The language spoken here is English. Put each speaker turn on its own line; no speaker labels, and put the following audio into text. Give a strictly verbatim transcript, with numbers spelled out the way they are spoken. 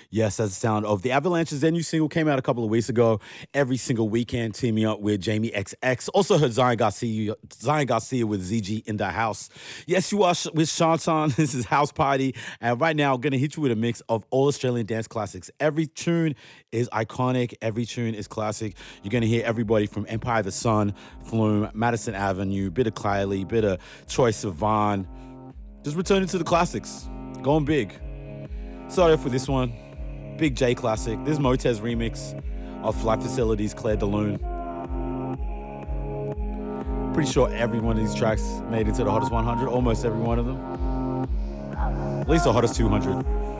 Yes, that's the sound of the Avalanches. Their new single came out a couple of weeks ago. Every single weekend, teaming up with Jamie X X. Also heard Zion Garcia, Zion Garcia with Z G in the house. Yes, you are sh- with Shantan. This is House Party. And right now, I'm going to hit you with a mix of all Australian dance classics. Every tune is iconic. Every tune is classic. You're going to hear everybody from Empire of the Sun, Flume, Madison Avenue, bit of Kylie, bit of Troye Sivan. Just returning to the classics. Going big. Started off with this one. Big J classic. This is Motez remix of Flight Facilities, Claire de Lune. Pretty sure every one of these tracks made it to the hottest one hundred. Almost every one of them. At least the hottest two hundred.